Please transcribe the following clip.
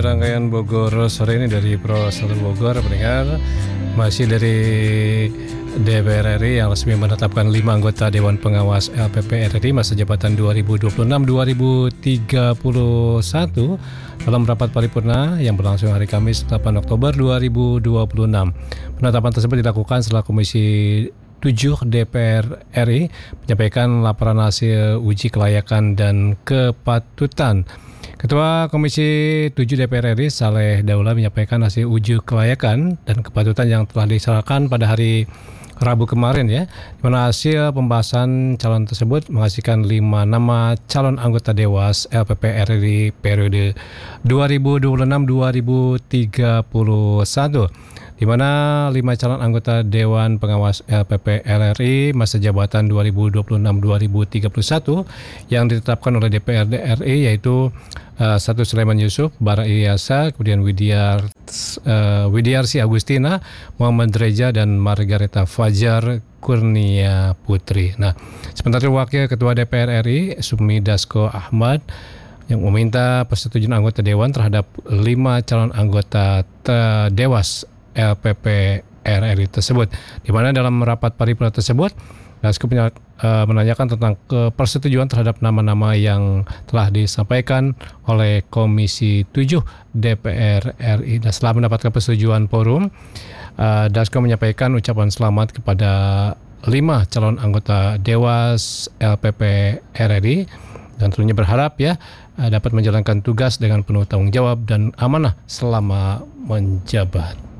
rangkaian Bogor sore ini dari Pro Satu Bogor, pendengar, masih dari DPR RI yang resmi menetapkan 5 anggota Dewan Pengawas LPP RRI masa jabatan 2026-2031 dalam rapat paripurna yang berlangsung hari Kamis 8 Oktober 2026. Penetapan tersebut dilakukan setelah Komisi 7 DPR RI menyampaikan laporan hasil uji kelayakan dan kepatutan. Ketua Komisi 7 DPR RI Saleh Daula menyampaikan hasil uji kelayakan dan kepatutan yang telah diserahkan pada hari Rabu kemarin di mana hasil pembahasan calon tersebut menghasilkan 5 nama calon anggota Dewas LPP RRI periode 2026-2031. Di mana 5 calon anggota Dewan Pengawas LPP RRI masa jabatan 2026-2031 yang ditetapkan oleh DPRD RI yaitu 1 Sulaiman Yusuf, Bara Ilyasa, kemudian Widiarsi Agustina, Muhammad Reja, dan Margareta Fajar Kurnia Putri. Nah, sementara Wakil Ketua DPR RI Sumi Dasko Ahmad yang meminta persetujuan anggota Dewan terhadap 5 calon anggota Dewas LPP RRI tersebut, di mana dalam rapat paripurna tersebut Dasko menanyakan tentang persetujuan terhadap nama-nama yang telah disampaikan oleh Komisi 7 DPR RI. Dan setelah mendapatkan persetujuan forum, Dasko menyampaikan ucapan selamat kepada 5 calon anggota Dewas LPP RRI dan tentunya berharap dapat menjalankan tugas dengan penuh tanggung jawab dan amanah selama menjabat.